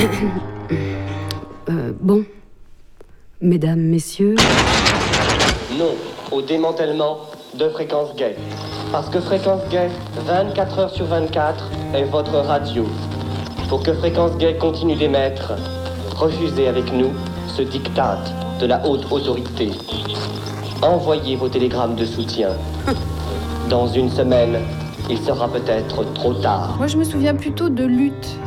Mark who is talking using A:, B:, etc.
A: Bon. Mesdames, messieurs...
B: Non au démantèlement de Fréquence Gay. Parce que Fréquence Gay, 24 heures sur 24, est votre radio. Pour que Fréquence Gay continue d'émettre, refusez avec nous ce diktat de la haute autorité. Envoyez vos télégrammes de soutien. Dans une semaine, il sera peut-être trop tard.
C: Moi, je me souviens plutôt de lutte.